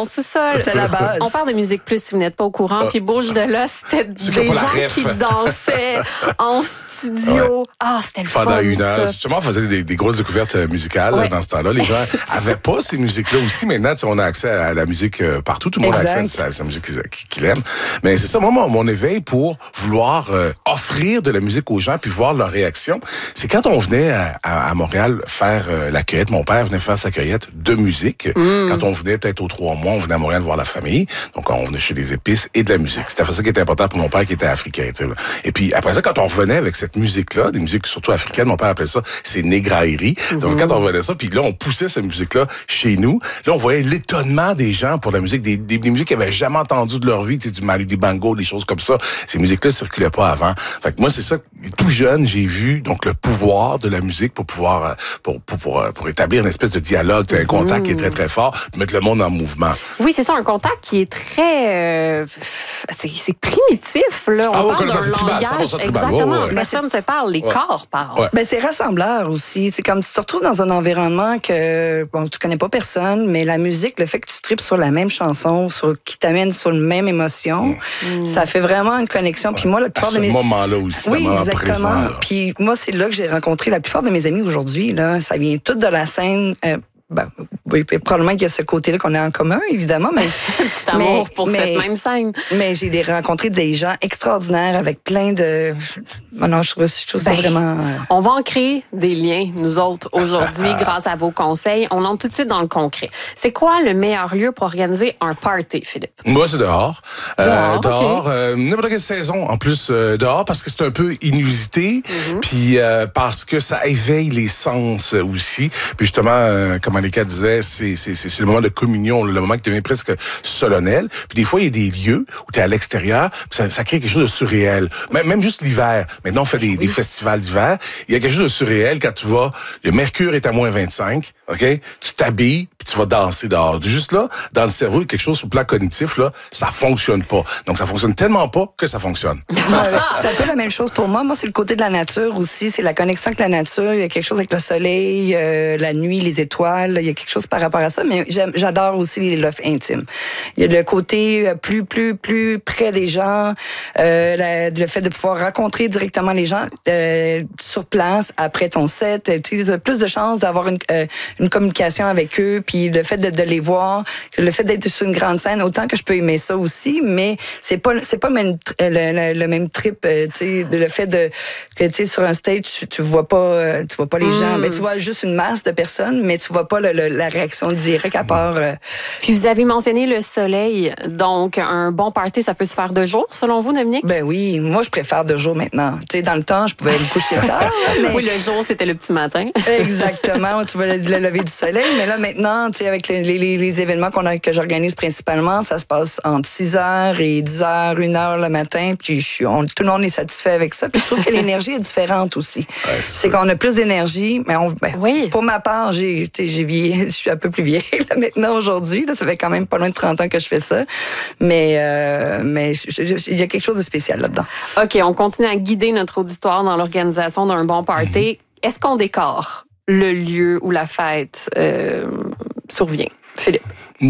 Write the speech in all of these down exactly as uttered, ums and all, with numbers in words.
mon sous-sol. C'était la base. On parle de Musique Plus si vous n'êtes pas au courant. Puis Bouge de là, c'était des gens qui dansaient en studio. Ouais. Ah, c'était le Pendant fun, une heure. ça. Justement, on faisait des, des grosses découvertes musicales ouais. dans ce temps-là. Les gens avaient pas ces musiques-là aussi. Maintenant, on a accès à la musique partout. Tout le monde exact. a accès à sa musique qu'il aime. Mais c'est ça, moi, mon, mon éveil pour vouloir euh, offrir de la musique aux gens puis voir leur réaction, c'est quand on venait à, à, à Montréal faire euh, la cueillette. Mon père venait faire sa cueillette de musique. Mm. Quand on venait peut-être aux trois mois, on venait à Montréal voir la famille. Donc, on venait chez les épices et de la musique. C'était ça qui était important pour mon père qui était africain. Et puis, après ça, quand on revenait avec cette musique-là, des musiques surtout africaines, mon père appelait ça, c'est négraillerie. Mm-hmm. Donc, quand on revenait ça, puis là, on poussait cette musique-là chez nous. Là, on voyait l'étonnement des gens pour la musique, des, des, des musiques qu'ils n'avaient jamais entendues de leur vie, tu sais, du Manu Dibango, des choses comme ça. Ces musiques-là circulaient pas avant. Fait que moi, c'est ça, tout jeune, j'ai vu donc le pouvoir de la musique pour pouvoir, pour, pour, pour, pour établir une espèce de dialogue, un contact mmh. qui est très, très fort, mettre le monde en mouvement. Oui, c'est ça, un contact qui est très... Euh, c'est, c'est primitif, là. On ah, parle d'un c'est tribal, langage... cent pour cent tribal. Exactement. Oh, ouais. Personne ne se parle, les ouais. corps parlent. Ouais. Ben, c'est rassembleur aussi. C'est comme tu te retrouves dans un environnement que bon, tu connais pas personne, mais la musique, le fait que tu tripes sur la même chanson, sur, qui t'amène sur la même émotion, mmh. ça fait vraiment une connexion. Ouais. Puis moi, la plupart à ce de mes... moment-là aussi. Oui, exactement. Présent, puis moi, c'est là que j'ai rencontré la plupart de mes amis aujourd'hui. Là, ça vient tout de la scène... Euh, Ben, oui, probablement qu'il y a ce côté-là qu'on a en commun, évidemment, mais... Petit amour mais, pour mais, cette même scène. Mais j'ai des, rencontré des gens extraordinaires avec plein de... Oh non, je trouve, je trouve ben, ça vraiment... On va en créer des liens, nous autres, aujourd'hui, grâce à vos conseils. On entre tout de suite dans le concret. C'est quoi le meilleur lieu pour organiser un party, Philippe? Moi, c'est dehors. Dehors, euh, dehors okay. euh, n'importe quelle saison, en plus, euh, dehors, parce que c'est un peu inusité, mm-hmm. puis euh, parce que ça éveille les sens aussi. Puis justement, euh, comme Annika disait, c'est, c'est, c'est le moment de communion, le moment qui devient presque solennel. Puis des fois, il y a des lieux où tu es à l'extérieur, puis ça, ça crée quelque chose de surréel. Même, même juste l'hiver. Maintenant, on fait des, oui. des festivals d'hiver. Il y a quelque chose de surréel quand tu vas, le mercure est à moins vingt-cinq, OK? Tu t'habilles, puis tu vas danser dehors. Juste là, dans le cerveau, il y a quelque chose sur le plan cognitif, là, ça fonctionne pas. Donc, ça fonctionne tellement pas que ça fonctionne. C'est un peu la même chose pour moi. Moi, c'est le côté de la nature aussi. C'est la connexion avec la nature. Il y a quelque chose avec le soleil, euh, la nuit, les étoiles. Il y a quelque chose par rapport à ça. Mais j'adore aussi les lofts intimes. Il y a le côté plus, plus, plus près des gens. Euh, la, le fait de pouvoir rencontrer directement les gens euh, sur place après ton set. Tu as plus de chances d'avoir une, euh, une communication avec eux. Puis le fait de, de les voir, le fait d'être sur une grande scène, autant que je peux aimer ça aussi, mais c'est pas c'est pas même, le, le, le même trip, euh, tu sais, le fait de que tu sais sur un stage tu, tu vois pas euh, tu vois pas les mm. gens, mais tu vois juste une masse de personnes, mais tu vois pas le, le, la réaction directe à part. Euh... Puis vous avez mentionné le soleil, donc un bon party ça peut se faire de jour, selon vous, Dominique? Ben oui, moi je préfère de jour maintenant. Tu sais, dans le temps je pouvais me coucher tard. Mais... Oui, le jour c'était le petit matin. Exactement, tu vois le, le lever du soleil, mais là maintenant, tu sais, avec les, les, les événements qu'on a, que j'organise principalement, ça se passe entre six heures et dix heures, une heure le matin, puis je suis, on, tout le monde est satisfait avec ça. Puis je trouve que l'énergie est différente aussi. Ouais, c'est, c'est qu'on a plus d'énergie, mais on, ben, oui. pour ma part, j'ai, tu sais, j'ai vieilli, je suis un peu plus vieille là, maintenant aujourd'hui. Là, ça fait quand même pas loin de trente ans que je fais ça, mais euh, mais il y a quelque chose de spécial là-dedans. Ok, on continue à guider notre auditoire dans l'organisation d'un bon party. Mm-hmm. Est-ce qu'on décore le lieu où la fête euh, survient, Philippe?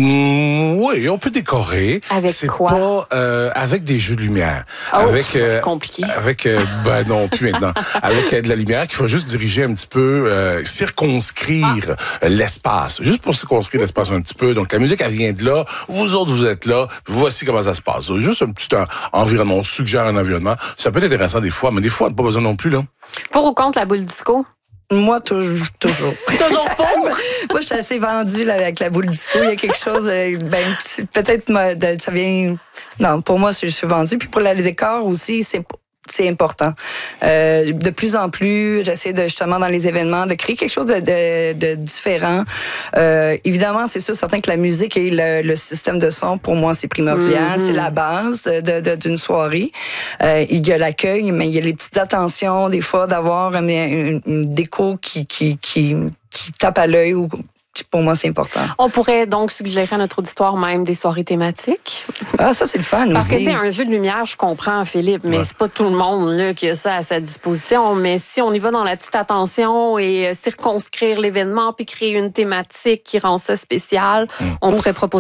Mmh, oui, on peut décorer. Avec c'est quoi? Pas euh, avec des jeux de lumière. Oh, avec euh, compliqué. Avec euh, ben non plus maintenant. Avec euh, de la lumière qu'il faut juste diriger un petit peu, euh, circonscrire ah. l'espace, juste pour circonscrire l'espace un petit peu. Donc la musique elle vient de là. Vous autres vous êtes là. Voici comment ça se passe. Juste un petit un, environnement. On suggère un environnement. Ça peut être intéressant des fois, mais des fois on n'a pas besoin non plus là. Pour ou contre la boule disco? Moi, toujours. Toujours, toujours pas. Moi, je suis assez vendue là, avec la boule disco. Il y a quelque chose, ben, peut-être, ça vient... Non, pour moi, je suis vendue. Puis pour le décor aussi, c'est... C'est important. Euh, de plus en plus, j'essaie de justement dans les événements de créer quelque chose de, de, de différent. Euh, évidemment, c'est sûr, certain que la musique et le, le système de son, pour moi, c'est primordial. Mm-hmm. C'est la base de, de, d'une soirée. Euh, il y a l'accueil, mais il y a les petites attentions des fois d'avoir une, une, une déco qui qui qui qui tape à l'œil ou pour moi, c'est important. On pourrait donc suggérer à notre auditoire même des soirées thématiques. Ah, ça, c'est le fun Parce aussi. que, tu sais, un jeu de lumière, je comprends, Philippe, mais ouais. c'est pas tout le monde là, qui a ça à sa disposition. Mais si on y va dans la petite attention et circonscrire l'événement puis créer une thématique qui rend ça spécial, mmh. on pourrait proposer